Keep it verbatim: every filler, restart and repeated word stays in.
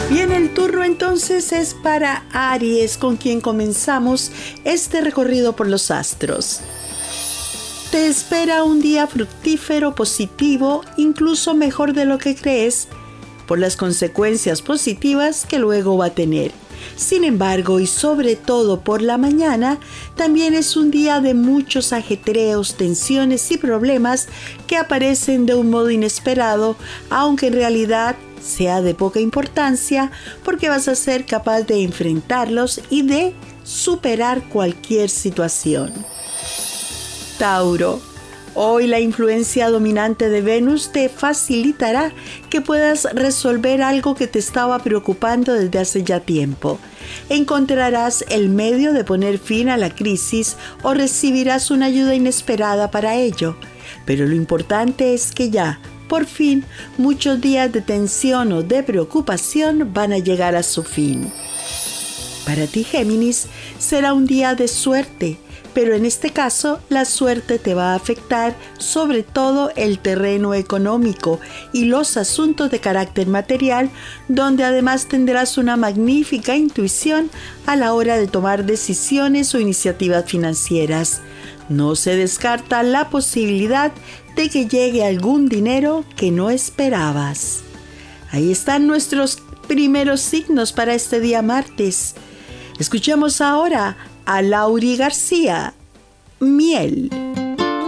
Bien, el turno entonces es para Aries, con quien comenzamos este recorrido por los astros. Te espera un día fructífero, positivo, incluso mejor de lo que crees, por las consecuencias positivas que luego va a tener. Sin embargo, y sobre todo por la mañana, también es un día de muchos ajetreos, tensiones y problemas que aparecen de un modo inesperado, aunque en realidad sea de poca importancia, porque vas a ser capaz de enfrentarlos y de superar cualquier situación. Tauro. Hoy la influencia dominante de Venus te facilitará que puedas resolver algo que te estaba preocupando desde hace ya tiempo. Encontrarás el medio de poner fin a la crisis o recibirás una ayuda inesperada para ello. Pero lo importante es que ya, por fin, muchos días de tensión o de preocupación van a llegar a su fin. Para ti, Géminis, será un día de suerte. Pero en este caso, la suerte te va a afectar sobre todo el terreno económico y los asuntos de carácter material, donde además tendrás una magnífica intuición a la hora de tomar decisiones o iniciativas financieras. No se descarta la posibilidad de que llegue algún dinero que no esperabas. Ahí están nuestros primeros signos para este día martes. Escuchemos ahora a Lauri García, Miel.